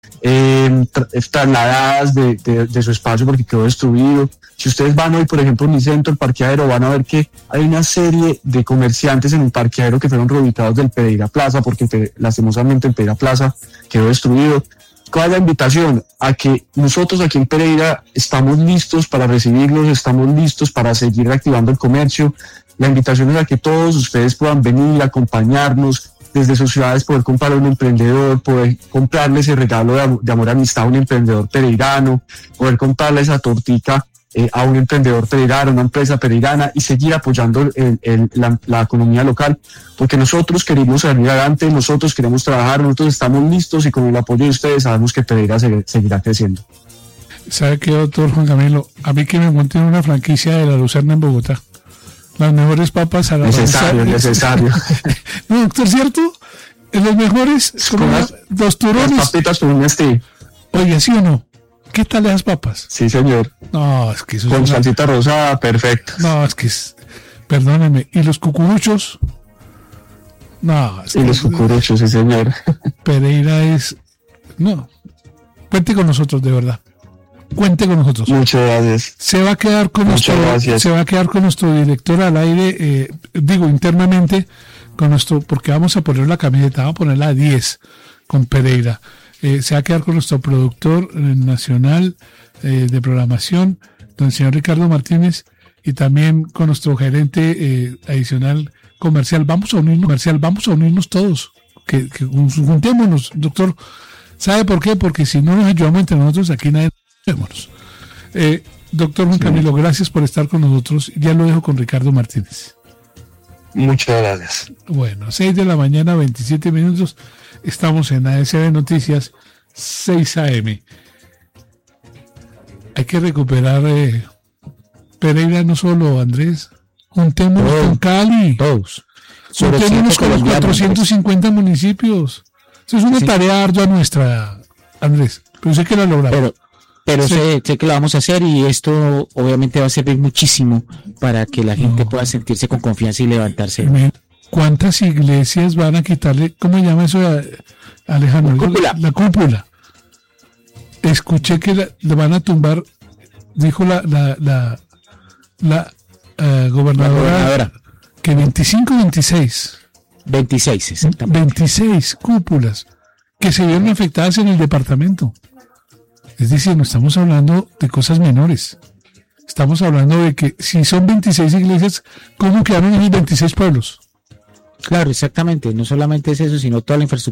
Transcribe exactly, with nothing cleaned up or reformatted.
eh, tra- trasladadas de, de, de su espacio porque quedó destruido. Si ustedes van hoy, por ejemplo, en mi centro, el parqueadero, van a ver que hay una serie de comerciantes en el parqueadero que fueron reubicados del Pereira Plaza, porque pe- lastimosamente el Pereira Plaza quedó destruido. ¿Cuál es la invitación? A que nosotros aquí en Pereira estamos listos para recibirlos, estamos listos para seguir reactivando el comercio. La invitación es a que todos ustedes puedan venir, acompañarnos, desde sus ciudades poder comprar a un emprendedor, poder comprarle ese regalo de, am- de amor y amistad a un emprendedor pereirano, poder comprarle esa tortica eh, a un emprendedor pereirano, una empresa pereirana, y seguir apoyando el- el- la, la economía local, porque nosotros queremos salir adelante, nosotros queremos trabajar, nosotros estamos listos y con el apoyo de ustedes sabemos que Pereira se- seguirá creciendo. ¿Sabe qué, doctor Juan Camilo? A mí que me monten una franquicia de la Lucerna en Bogotá. Las mejores papas a la Necesario, ranza- necesario. No, doctor, ¿cierto? En los mejores, como Con la- las- los Las turones. papitas con un estilo. Oye, ¿sí o no? ¿Qué tal esas papas? Sí, señor. No, es que eso es Con una- salsita rosada, perfecto. No, es que es... Perdóneme. ¿Y los cucuruchos? No, es Y que los cucuruchos, sí, señor. Pereira es... No. Cuente con nosotros, de verdad. Cuente con nosotros. Muchas gracias. Se va a quedar con Muchas nuestro, gracias. se va a quedar con nuestro director al aire, eh, digo internamente, con nuestro, porque vamos a poner la camiseta, vamos a poner la diez con Pereira. Eh, se va a quedar con nuestro productor eh, nacional eh, de programación, don el señor Ricardo Martínez, y también con nuestro gerente eh, adicional comercial. Vamos a unirnos, comercial, vamos a unirnos todos, que, que juntémonos, doctor. ¿Sabe por qué? Porque si no nos ayudamos entre nosotros, aquí nadie. Vémonos. Eh, doctor Juan Camilo, gracias por estar con nosotros. Ya lo dejo con Ricardo Martínez. Muchas gracias. Bueno, seis de la mañana, veintisiete minutos. Estamos en A S B Noticias, seis A M. Hay que recuperar eh, Pereira, no solo, Andrés. Juntémonos Todos. con Cali. Todos. Juntémonos con los colombianos, cuatrocientos cincuenta municipios. Eso es una Sí. tarea ardua nuestra, Andrés. Pero sé que la logramos. Pero, pero Sí. sé, sé que lo vamos a hacer y esto obviamente va a servir muchísimo para que la gente No. pueda sentirse con confianza y levantarse. Me- ¿Cuántas iglesias van a quitarle? ¿Cómo se llama eso, eh, Alejandro? La cúpula. La cúpula. Escuché que la, la van a tumbar, dijo la la la, la eh, gobernadora, La gobernadora. que veinticinco, veintiséis, veintiséis, exactamente. veintiséis cúpulas que se vieron afectadas en el departamento. Es decir, no estamos hablando de cosas menores. Estamos hablando de que si son veintiséis iglesias, ¿cómo quedaron esos veintiséis pueblos? Claro, exactamente. No solamente es eso, sino toda la infraestructura